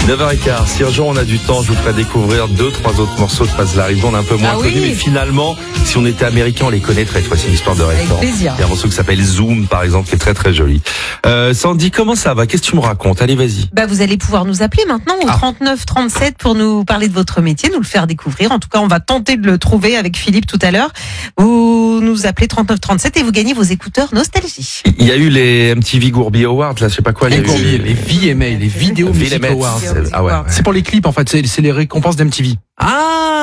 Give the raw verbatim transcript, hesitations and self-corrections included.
neuf heures quinze. Si un jour on a du temps, je vous ferai découvrir deux, trois autres morceaux de Paz Larison. On est un peu moins Ah connus, oui. mais finalement, si on était américain, on les connaîtrait. Voici une histoire de référence. Avec plaisir. Il y a un morceau qui s'appelle Zoom, par exemple, qui est très très joli. Euh, Sandy, comment ça va? Qu'est-ce que tu me racontes? Allez, vas-y. Bah, vous allez pouvoir nous appeler maintenant au Ah. trente-neuf trente-sept pour nous parler de votre métier, nous le faire découvrir. En tout cas, on va tenter de le trouver avec Philippe tout à l'heure. Vous nous appelez trente-neuf trente-sept et vous gagnez vos écouteurs Nostalgie. Il y a eu les M T V Gourbi Awards, là, je sais pas quoi. il y a Les eu Gourbi, les V M A, les Vidéo V Music M A, Awards. c'est- Ah ouais. C'est pour les clips en fait, c'est c'est les récompenses d'M T V. Ah,